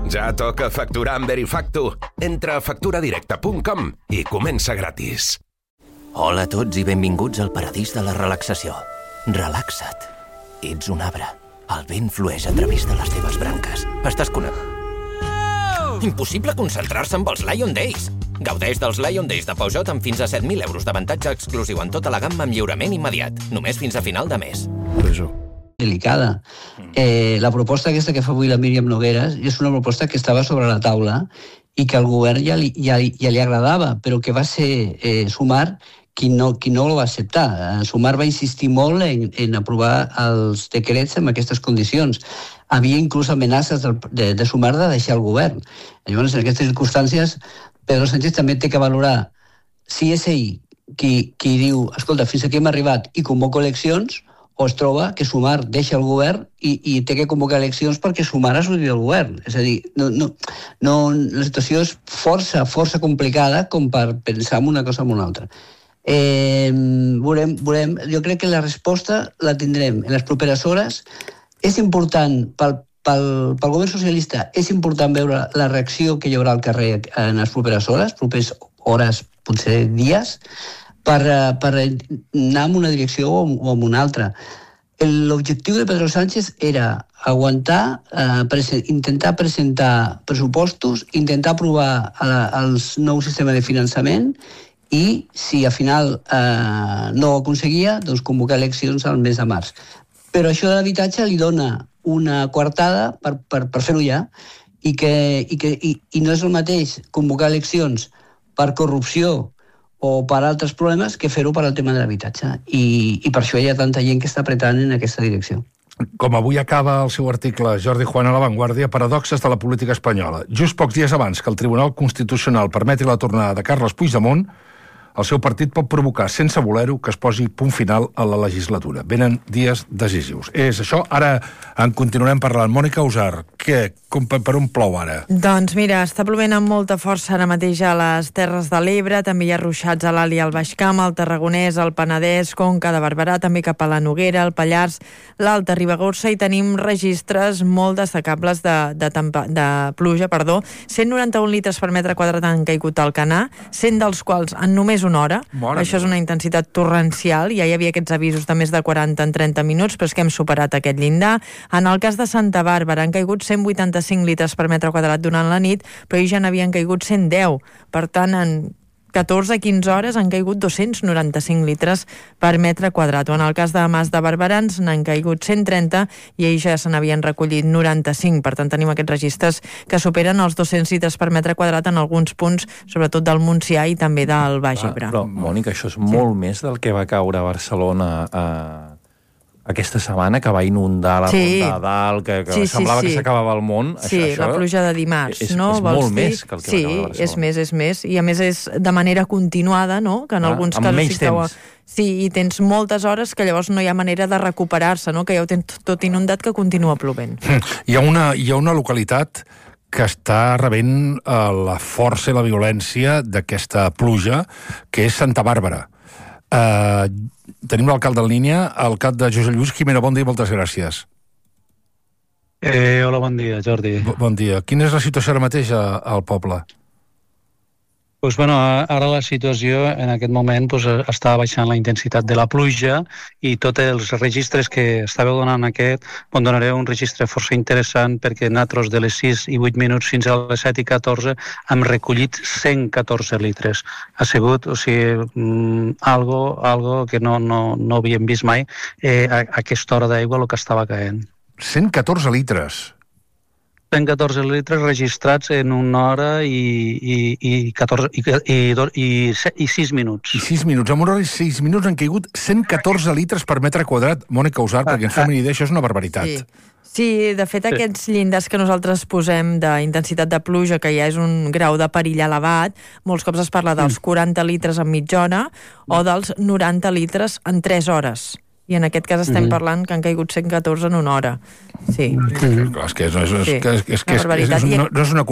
Ja toca facturar amb Verifactu. Entra a facturadirecta.com i comença gratis. Hola a tots i benvinguts al paradís de la relaxació. Relaxa't. Ets un arbre. El vent flueix a través de les teves branques. Estàs connectat. Impossible concentrar-se amb els Lion Days. Gaudeix dels Lion Days de Peugeot amb fins a 7.000 euros d'avantatge exclusiu en tota la gamma amb lliurament immediat. Només fins a final de mes. Delicada. La proposta aquesta que fa avui la Míriam Nogueras és una proposta que estava sobre la taula i que al govern ja li agradava, però que va ser Sumar qui no ho va acceptar. Sumar va insistir molt en aprovar els decrets en aquestes condicions. Havia inclús amenaces de Sumar de deixar el govern. Llavors, en aquestes circumstàncies, Pedro Sánchez també té que valorar si és ell qui diu, escolta, fins aquí hem arribat i convoco eleccions, o es troba que Sumar deixa el govern i té que convocar eleccions perquè Sumar ha sortit del govern. És a dir, la situació és força complicada com per pensar en una cosa o en una altra. Veurem. Jo crec que la resposta la tindrem en les properes hores. És important, pel govern socialista, és important veure la reacció que hi haurà al carrer en les properes hores, potser dies, per anar en una direcció o en una altra. L'objectiu de Pedro Sánchez era aguantar, intentar presentar pressupostos, intentar aprovar el nou sistema de finançament i, si al final no ho aconseguia, doncs convocar eleccions al mes de març. Però això de l'habitatge li dona una coartada per fer-ho ja i no és el mateix convocar eleccions per corrupció o per altres problemes que fer-ho per al tema de l'habitatge. I per això hi ha tanta gent que està apretant en aquesta direcció. Com avui acaba el seu article Jordi Juan a La Vanguardia, paradoxes de la política espanyola. Just pocs dies abans que el Tribunal Constitucional permeti la tornada de Carles Puigdemont, el seu partit pot provocar, sense voler-ho, que es posi punt final a la legislatura. Venen dies decisius. És això. Ara en continuarem parlant. Mònica Usar, per on plou ara? Doncs mira, està plovent amb molta força ara mateix a les Terres de l'Ebre, també hi ha ruixats a l'Alt i al Baix Camp, al Tarragonès, al Penedès, Conca de Barberà, també cap a la Noguera, el Pallars, l'Alta Ribagorça, i tenim registres molt destacables de pluja, 191 litres per metre quadrat han caigut al Canà, 100 dels quals en només una hora. Això és una intensitat torrencial. Ja hi havia aquests avisos de més de 40 en 30 minuts, però és que hem superat aquest llindar. En el cas de Santa Bàrbara han caigut 185 litres per metre quadrat durant la nit, però ja n'havien caigut 110. Per tant, en 14-15 hores han caigut 295 litres per metre quadrat. O en el cas de Mas de Barberans n'han caigut 130 i ells ja se n'havien recollit 95. Per tant, tenim aquests registres que superen els 200 litres per metre quadrat en alguns punts, sobretot del Montsià i també del Baix Ebre. Però, Mònica, això és molt més del que va caure a Barcelona aquesta setmana, que va inundar la Ronda de Dalt, que semblava que s'acabava el món. La pluja de dimarts. És molt més que el que va caure a Barcelona. És més. I a més és de manera continuada, no? Que en alguns casos... Amb menys temps. Sí, i tens moltes hores que llavors no hi ha manera de recuperar-se, no? Que ja ho tens tot inundat, que continua plovent. Hi ha una localitat que està rebent la força i la violència d'aquesta pluja, que és Santa Bàrbara. Tenim l'alcalde en línia, alcalde Josep Lluís Gimeno. Bon dia i moltes gràcies. Hola, bon dia, Jordi. Bon dia. Quina és la situació ara mateix al poble? Doncs, ara la situació en aquest moment està baixant la intensitat de la pluja i tots els registres que estàveu donant donaré un registre força interessant, perquè nosaltres de les 6 i 8 minuts fins a les 7 i 14 hem recollit 114 litres. Ha sigut, algo que no havíem vist mai a aquesta hora d'aigua el que estava caent. 114 litres? 114 litres registrats en una hora i 6 minuts. I 6 minuts. En una hora i 6 minuts han caigut 114 litres per metre quadrat. Mònica Usar, perquè ens fem una idea, això és una barbaritat. Sí, de fet, aquests llindars que nosaltres posem d'intensitat de pluja, que ja és un grau de perill elevat, molts cops es parla dels 40 litres en mitja hora o dels 90 litres en 3 hores. I en aquest cas estem parlant que han caigut 114 en una hora. Sí. Clar, és que no és una